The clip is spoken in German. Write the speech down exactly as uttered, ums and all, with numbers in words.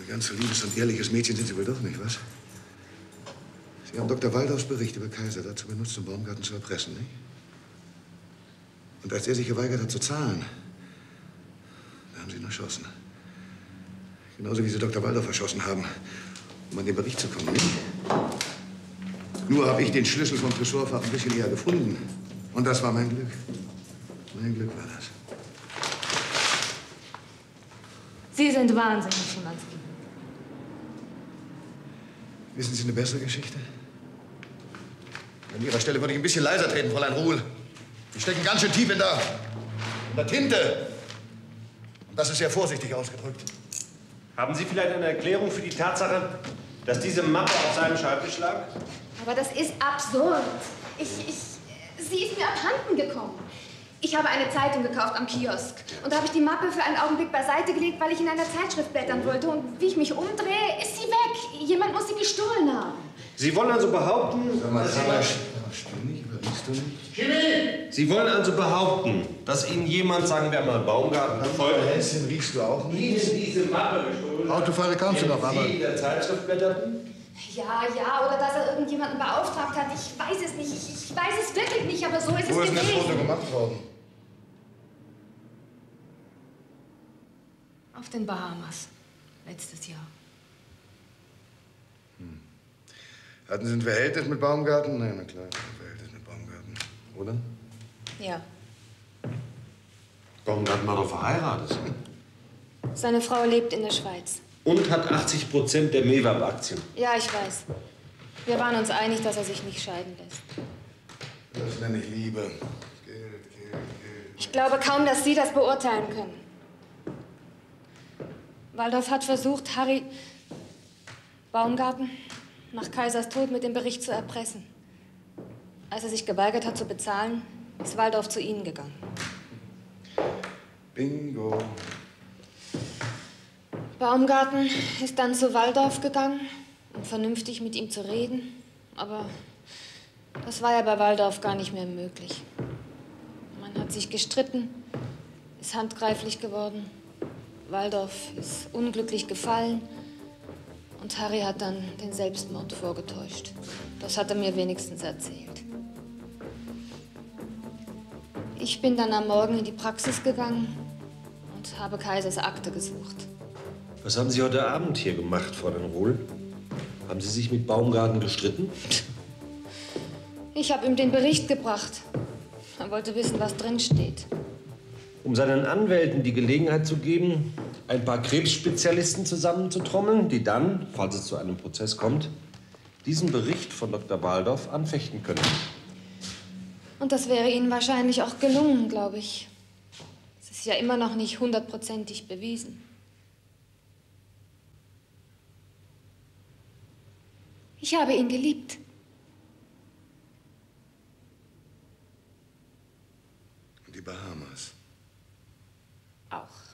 Ganz so liebes und ehrliches Mädchen sind Sie wohl doch nicht, was? Sie haben Doktor Waldorfs Bericht über Kaiser dazu benutzt, um Baumgarten zu erpressen, nicht? Und als er sich geweigert hat zu zahlen, da haben Sie ihn erschossen. Genauso wie Sie Doktor Waldorf erschossen haben, um an den Bericht zu kommen, nicht? Nur habe ich den Schlüssel vom Tresorfach ein bisschen eher gefunden. Und das war mein Glück. Mein Glück war das. Sie sind wahnsinnig, Schimanski. Wissen Sie eine bessere Geschichte? An Ihrer Stelle würde ich ein bisschen leiser treten, Fräulein Ruhl. Sie stecken ganz schön tief in der, in der Tinte. Und das ist sehr vorsichtig ausgedrückt. Haben Sie vielleicht eine Erklärung für die Tatsache, dass diese Mappe auf seinem Schreibtisch lag? Aber das ist absurd. Ich, ich, sie ist mir abhanden gekommen. Ich habe eine Zeitung gekauft am Kiosk. Und da habe ich die Mappe für einen Augenblick beiseite gelegt, weil ich in einer Zeitschrift blättern wollte. Und wie ich mich umdrehe, ist sie weg. Jemand muss sie gestohlen haben. Sie wollen also behaupten... Sag mal, dass Sie Karl, still nicht, überliest du nicht? Jimmy! Sie wollen also behaupten, dass Ihnen jemand, sagen wir mal, Baumgarten... Häschen riechst du auch nicht? Ihnen diese Mappe gestohlen hat, Autofahrer kannst du noch, aber... Sie in der Zeitschrift blätterten? Ja, ja, oder dass er irgendjemanden beauftragt hat. Ich weiß es nicht. Ich, ich weiß es wirklich nicht, aber so ist Wo es ist denn das gewesen. Foto gemacht worden? Auf den Bahamas. Letztes Jahr. Hm. Hatten Sie ein Verhältnis mit Baumgarten? Nein, na klar, ein Verhältnis mit Baumgarten. Oder? Ja. Baumgarten war doch verheiratet. Seine Frau lebt in der Schweiz. Und hat achtzig Prozent der Mewab-Aktien. Ja, ich weiß. Wir waren uns einig, dass er sich nicht scheiden lässt. Das nenne ich Liebe. Geld, Geld, Geld. Ich glaube kaum, dass Sie das beurteilen können. Waldorf hat versucht, Harry Baumgarten nach Kaisers Tod mit dem Bericht zu erpressen. Als er sich geweigert hat zu bezahlen, ist Waldorf zu Ihnen gegangen. Bingo. Baumgarten ist dann zu Waldorf gegangen, um vernünftig mit ihm zu reden. Aber das war ja bei Waldorf gar nicht mehr möglich. Man hat sich gestritten, ist handgreiflich geworden. Waldorf ist unglücklich gefallen und Harry hat dann den Selbstmord vorgetäuscht. Das hat er mir wenigstens erzählt. Ich bin dann am Morgen in die Praxis gegangen und habe Kaisers Akte gesucht. Was haben Sie heute Abend hier gemacht, Fräulein Ruhl? Haben Sie sich mit Baumgarten gestritten? Ich habe ihm den Bericht gebracht. Er wollte wissen, was drin steht. Um seinen Anwälten die Gelegenheit zu geben, ein paar Krebsspezialisten zusammenzutrommeln, die dann, falls es zu einem Prozess kommt, diesen Bericht von Doktor Waldorf anfechten können. Und das wäre Ihnen wahrscheinlich auch gelungen, glaube ich. Es ist ja immer noch nicht hundertprozentig bewiesen. Ich habe ihn geliebt. Und die Bahamas. Auch.